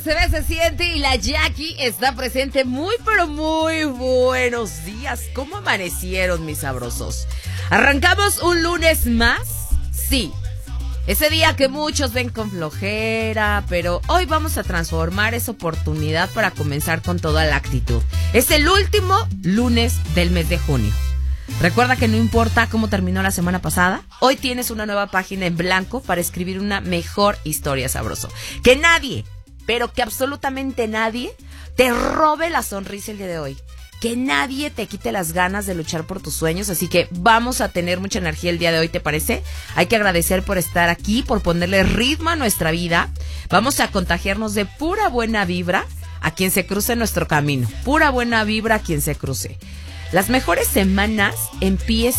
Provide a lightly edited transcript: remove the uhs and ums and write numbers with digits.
se ve, se siente y la Jackie está presente. Muy, pero muy buenos días. ¿Cómo amanecieron, mis sabrosos? ¿Arrancamos un lunes más? Sí. Ese día que muchos ven con flojera, pero hoy vamos a transformar esa oportunidad para comenzar con toda la actitud. Es el último lunes del mes de junio. Recuerda que no importa cómo terminó la semana pasada, hoy tienes una nueva página en blanco para escribir una mejor historia, sabroso. Que nadie, pero que absolutamente nadie, te robe la sonrisa el día de hoy. Que nadie te quite las ganas de luchar por tus sueños, así que vamos a tener mucha energía el día de hoy, ¿te parece? Hay que agradecer por estar aquí, por ponerle ritmo a nuestra vida. Vamos a contagiarnos de pura buena vibra a quien se cruce en nuestro camino. Pura buena vibra a quien se cruce. Las mejores semanas empiezan